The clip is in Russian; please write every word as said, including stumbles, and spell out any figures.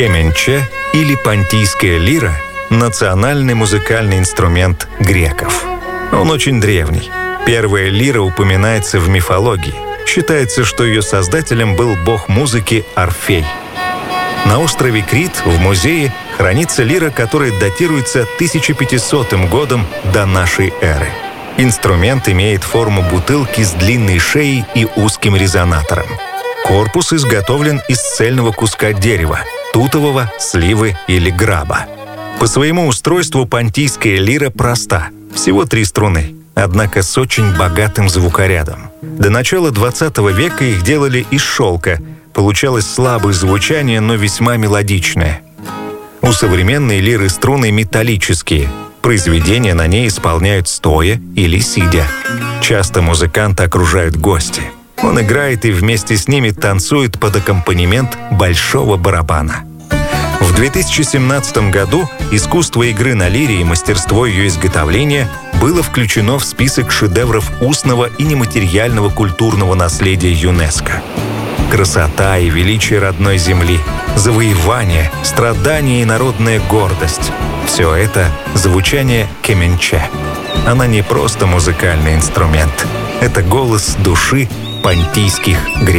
Кеменче или понтийская лира – национальный музыкальный инструмент греков. Он очень древний. Первая лира упоминается в мифологии. Считается, что ее создателем был бог музыки Орфей. На острове Крит в музее хранится лира, которая датируется тысяча пятисотым годом до нашей эры. Инструмент имеет форму бутылки с длинной шеей и узким резонатором. Корпус изготовлен из цельного куска дерева – тутового, сливы или граба. По своему устройству понтийская лира проста – всего три струны, однако с очень богатым звукорядом. До начала двадцатого века их делали из шелка. Получалось слабое звучание, но весьма мелодичное. У современной лиры струны металлические. Произведения на ней исполняют стоя или сидя. Часто музыканта окружают гости. Он играет и вместе с ними танцует под аккомпанемент большого барабана. В две тысячи семнадцатом году искусство игры на лире и мастерство ее изготовления было включено в список шедевров устного и нематериального культурного наследия ЮНЕСКО. Красота и величие родной земли, завоевание, страдания и народная гордость – все это звучание кеменче. Она не просто музыкальный инструмент. Это голос души понтийских греков.